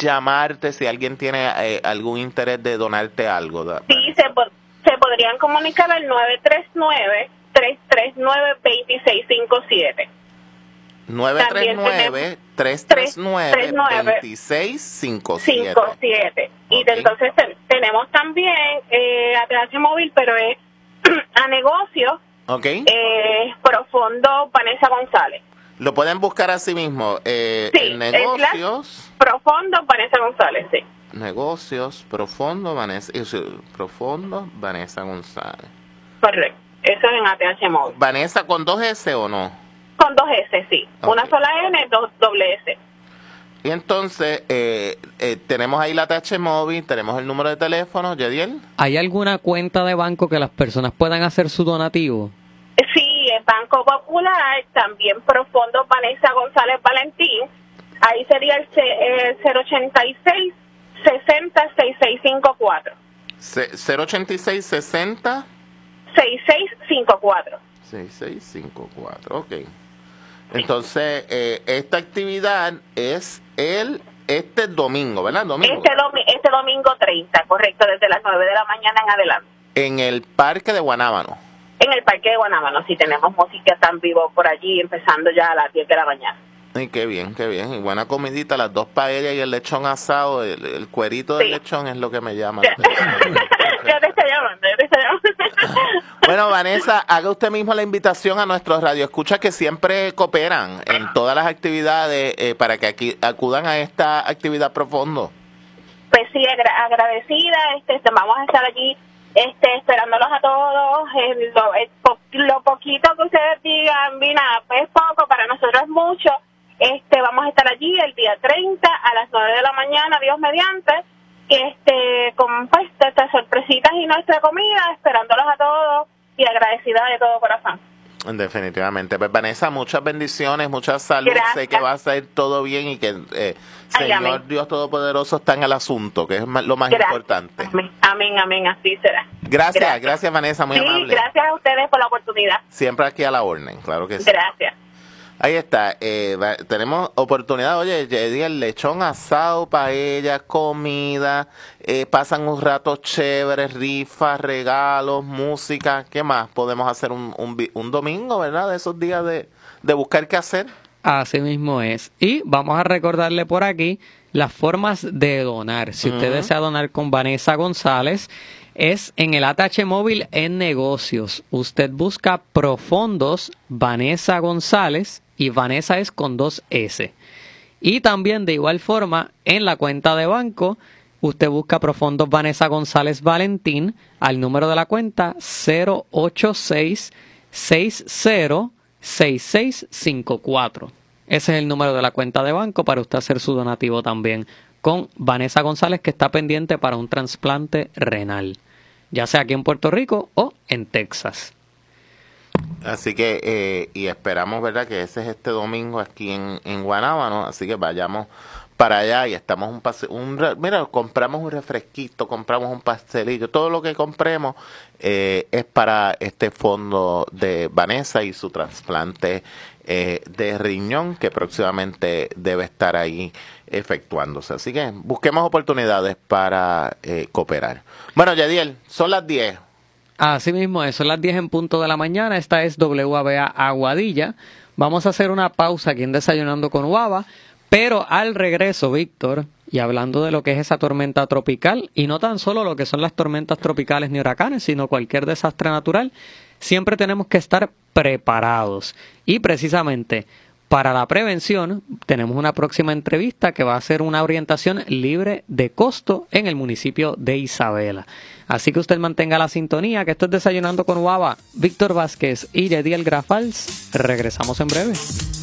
llamarte si alguien tiene algún interés de donarte algo? Sí, se podrían comunicar al 939-339-2657. 939-339-2657. Y entonces tenemos también ATH móvil, pero es a negocios. Profundo Vanessa González. Lo pueden buscar así mismo. En negocios. Profundo Vanessa González, sí. Negocios, Profundo Vanessa González. Correcto. Eso es en ATH móvil. ¿Vanessa con 2 S o no? Con 2 S, sí. Una sola N, 2 doble S. Y entonces, tenemos ahí la ATH móvil, tenemos el número de teléfono, Yadiel. ¿Hay alguna cuenta de banco que las personas puedan hacer su donativo? Sí, el Banco Popular, también Profundo Vanessa González Valentín. Ahí sería el 086 60 6654. 086 60 6654. 6654, ok. Entonces, esta actividad es este domingo, ¿verdad? Este domingo 30, correcto, desde las 9 de la mañana en adelante. En el Parque de Guanábano. En el Parque de Guanábano, sí, tenemos música tan vivo por allí, empezando ya a las 10 de la mañana. Ay, qué bien, qué bien. Y buena comidita, las 2 paellas y el lechón asado, el cuerito del lechón es lo que me llama. Yo te estoy llamando. Bueno, Vanessa, haga usted mismo la invitación a nuestros radioescuchas que siempre cooperan en todas las actividades para que aquí acudan a esta actividad Profundo. Pues sí, agradecida, vamos a estar allí esperándolos a todos. Lo poquito que ustedes digan, mira, es poco, para nosotros es mucho. Vamos a estar allí el día 30 a las 9 de la mañana, Dios mediante, con pues estas sorpresitas y nuestra comida, esperándolos a todos y agradecida de todo corazón. Definitivamente. Pues Vanessa, muchas bendiciones, mucha salud. Gracias. Sé que va a ser todo bien y que Señor Dios Todopoderoso está en el asunto, que es lo más importante. Amén, así será. Gracias Vanessa, muy amable. Gracias a ustedes por la oportunidad. Siempre aquí a la orden, claro que sí. Gracias. Ahí está, tenemos oportunidad, oye, el lechón asado, paella, comida, pasan un rato chévere, rifas, regalos, música, ¿qué más? Podemos hacer un domingo, ¿verdad? De esos días de buscar qué hacer. Así mismo es. Y vamos a recordarle por aquí las formas de donar. Si usted desea donar con Vanessa González, es en el ATH móvil en negocios. Usted busca Profundos Vanessa González y Vanessa es con 2 S. Y también de igual forma en la cuenta de banco usted busca Profundos Vanessa González Valentín al número de la cuenta 086 60 6654. Ese es el número de la cuenta de banco para usted hacer su donativo también con Vanessa González, que está pendiente para un trasplante renal, ya sea aquí en Puerto Rico o en Texas. Así que, y esperamos, ¿verdad?, que ese es este domingo aquí en Guanábano, así que vayamos para allá y estamos mira, compramos un refresquito, compramos un pastelillo, todo lo que compremos es para este fondo de Vanessa y su trasplante de riñón que próximamente debe estar ahí efectuándose. Así que busquemos oportunidades para cooperar. Bueno, Yadiel, son las 10. Así mismo es, son las 10 en punto de la mañana. Esta es WABA Aguadilla. Vamos a hacer una pausa aquí en Desayunando con Guava, pero al regreso, Víctor, y hablando de lo que es esa tormenta tropical, y no tan solo lo que son las tormentas tropicales ni huracanes, sino cualquier desastre natural, siempre tenemos que estar preparados. Y precisamente para la prevención tenemos una próxima entrevista que va a ser una orientación libre de costo en el municipio de Isabela. Así que usted mantenga la sintonía, que esto es Desayunando con Guava. Víctor Vázquez y Yediel Grafals. Regresamos en breve.